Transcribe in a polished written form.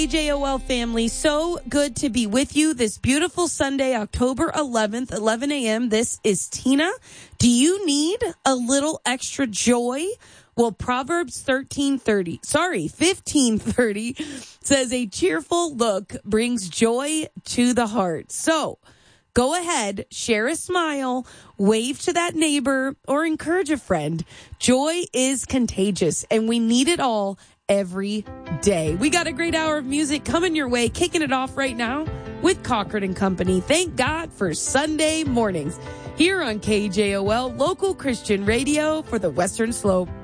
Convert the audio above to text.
KJOL family, so good to be with you this beautiful Sunday, October 11th, 11 a.m. This is Tina. Do you need a little extra joy? Well, Proverbs 15:30 says a cheerful look brings joy to the heart. So go ahead, share a smile, wave to that neighbor, or encourage a friend. Joy is contagious, and we need it all every day. We got a great hour of music coming your way, kicking it off right now with Cochran and Company. Thank God for Sunday mornings here on KJOL, local Christian radio for the Western Slope.